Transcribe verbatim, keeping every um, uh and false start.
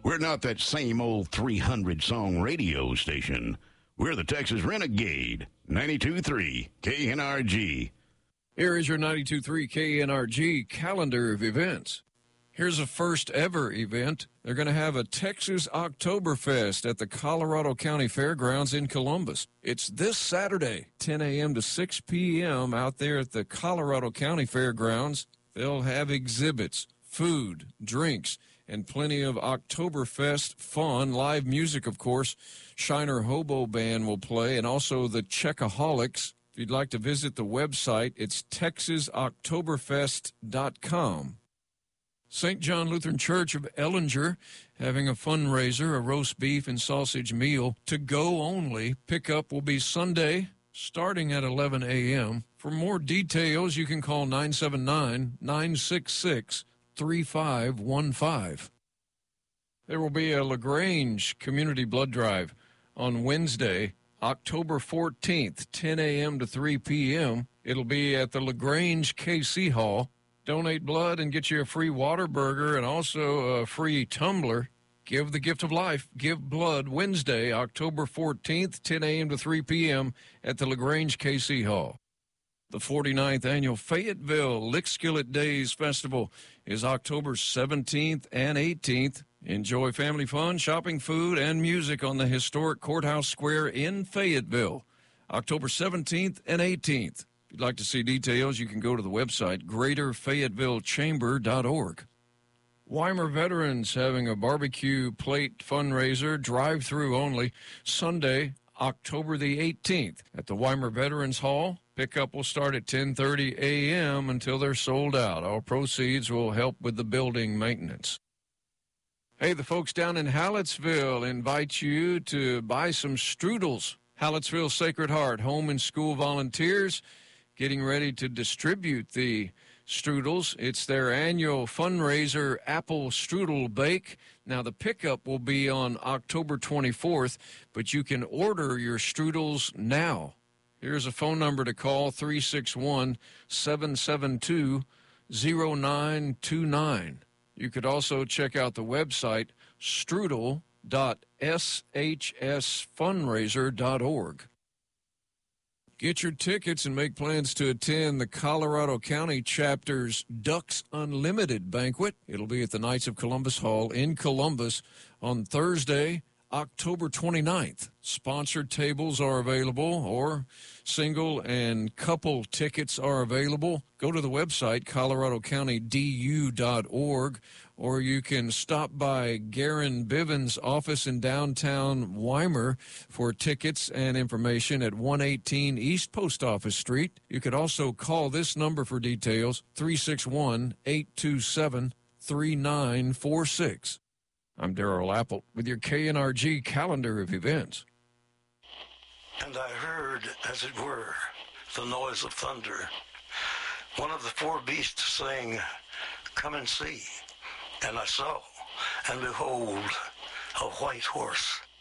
We're not that same old three hundred song radio station. We're the Texas Renegade, ninety-two point three K N R G. Here is your ninety-two point three K N R G calendar of events. Here's a first ever event. They're going to have a Texas Oktoberfest at the Colorado County Fairgrounds in Columbus. It's this Saturday, ten a.m. to six p.m. out there at the Colorado County Fairgrounds. They'll have exhibits, food, drinks, and plenty of Oktoberfest fun. Live music, of course. Shiner Hobo Band will play, and also the Checkaholics. If you'd like to visit the website, it's texas oktoberfest dot com. Saint John Lutheran Church of Ellinger having a fundraiser, a roast beef and sausage meal to go only. Pickup will be Sunday starting at eleven a.m. For more details, you can call nine seven nine, nine six six, three five one five. There will be a LaGrange Community Blood Drive on Wednesday, October fourteenth, ten a.m. to three p.m. It'll be at the LaGrange K C Hall. Donate blood and get you a free water burger and also a free tumbler. Give the gift of life. Give blood Wednesday, October fourteenth, ten a.m. to three p.m. at the LaGrange K C Hall. The forty-ninth Annual Fayetteville Lick Skillet Days Festival is October seventeenth and eighteenth. Enjoy family fun, shopping, food, and music on the historic Courthouse Square in Fayetteville, October seventeenth and eighteenth. If you'd like to see details, you can go to the website, greater fayetteville chamber dot org. Weimar Veterans having a barbecue plate fundraiser, drive-through only, Sunday, October the eighteenth at the Weimar Veterans Hall. Pickup will start at ten thirty a.m. until they're sold out. All proceeds will help with the building maintenance. Hey, the folks down in Hallettsville invite you to buy some strudels. Hallettsville Sacred Heart Home and School volunteers getting ready to distribute the strudels. It's their annual fundraiser, Apple Strudel Bake. Now, the pickup will be on October twenty-fourth, but you can order your strudels now. Here's a phone number to call, three six one, seven seven two, zero nine two nine. You could also check out the website, strudel dot s h s fundraiser dot org. Get your tickets and make plans to attend the Colorado County Chapter's Ducks Unlimited banquet. It'll be at the Knights of Columbus Hall in Columbus on Thursday, October twenty-ninth. Sponsored tables are available, or single and couple tickets are available. Go to the website, colorado county d u dot org, or you can stop by Garen Bivens' office in downtown Weimar for tickets and information at one eighteen East Post Office Street. You could also call this number for details, three six one, eight two seven, three nine four six. I'm Darrell Apple with your K N R G calendar of events. And I heard, as it were, the noise of thunder. One of the four beasts saying, "Come and see." And I saw, and behold, a white horse.